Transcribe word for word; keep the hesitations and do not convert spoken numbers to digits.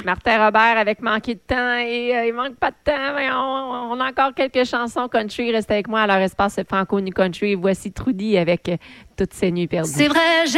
Martin Robert avec Manquer de temps et euh, il manque pas de temps, mais on, on a encore quelques chansons country. Restez avec moi à leur espace franco New Country. Voici Trudy avec euh, Toutes ces nuits perdues. C'est vrai,